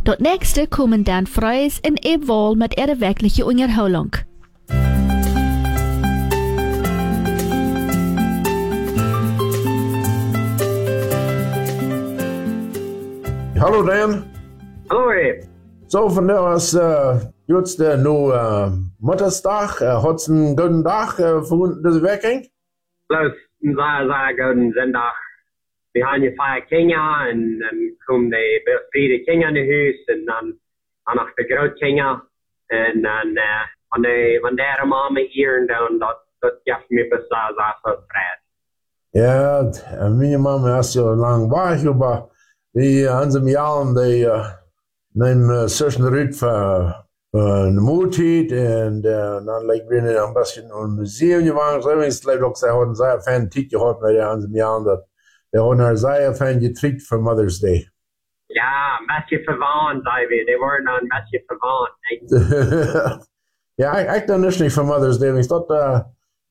Tot nächste kommen Dan Freys en Eb Wall met ihre werkliche Unterholung. Hallo Dan. Hallo Eb. So, van der was jetzt nu Muttersdag. Hat es einen guten Tag für diese Werking? Bloß ein sehr guten Sonntag. Wir haben hier feier Kinder und dann kommen die befriedete Kinder in das Haus und dann noch die Großkinder. Und dann, wenn der Mama hier und dann, das gibt mir bis da so Freude. Ja, meine Mama ist ja lang weg, aber die an dem Jahr, die nehmen zwischen Rüt für eine Mutit und dann legen wir ein bisschen im Museum gewandt. Ich glaube auch, sie haben sehr fan Tiet gehabt bei der an dem Jahr, dass der hat eine sehr fan geträgt für Mother's Day. Ja, ein bisschen verwandt, David. Die waren ein bisschen verwandt. Ja, ich dachte nicht für Mother's Day. Ich dachte,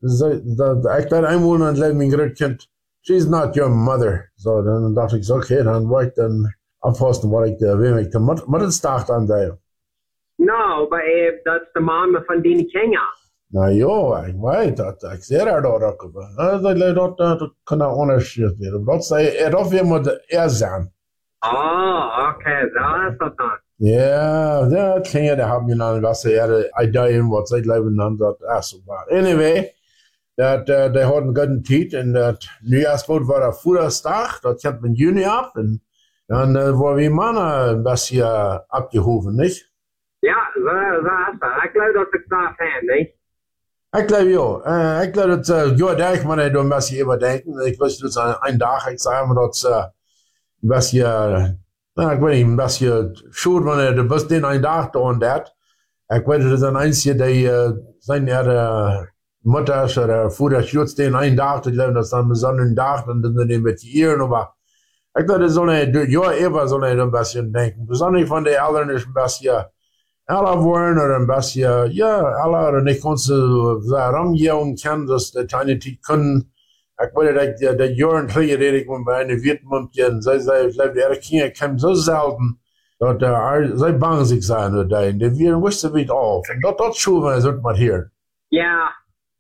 ich dachte einmal und mein Kind, she's not your mother. So, dann dachte ich, okay, dann war ich dann abfassen, was ich will. Ich Mutterstag dann da. No, aber das ist die Mama von den Kindern. Na ja, ich weiß, ich sehe da auch. Das kann auch unterschiedlich werden. Das darf jemand sein. Oh, okay, so ist das dann. Ja, der Kinder, die haben mir dann was Ideen, was sie leben haben. So war. Anyway, der hat einen guten Tiet und das Neujahrsbrot war der Vaterstag, das kommt im Juni ab und dann war wie Männer ein bisschen abgehoben, nicht? Ja, so ist das. Ich glaube, das ist da Fan, nicht? Ich glaube ja. Ich glaube, dass, ja, da ich mal ein bisschen überdenken. Ich weiß, dass ein Tag, ich sage mal, dass ein bisschen, na, ich weiß nicht, ein bisschen schuld, wenn du bist den ein Tag da und das. Ich weiß, dass ein Einzige, der seine Mutter oder Vater schützt den einen Tag, ich glaube, das ist ein besonderen Tag, dann sind die mit ihren, aber ich glaube, das soll ja, immer soll ein bisschen denken. Besonders von den Eltern ist ein bisschen alle wollen oder ein bisschen, ja, alle oder nicht ganz so rumgehen kann, dass die kleine Tiet können. Ich weiß, dass die Jahren kriegen, die ich bei einer Wirtmund gehen, ich glaube, die Kinder kommen so selten, dass sie bangen sich sein, die wir wussten wie auf. Und das schulen wir mal hier. Ja,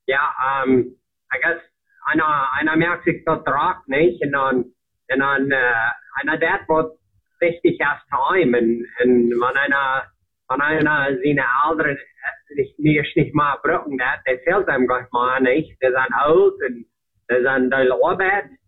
I guess, einer merkt sich das Rock, nicht? Und dann, einer das wird richtig erst heim, und wenn einer seine Eltern nicht mal brauchen, der fällt einem gleich mal nicht. Die sind alt und die sind die Arbeit.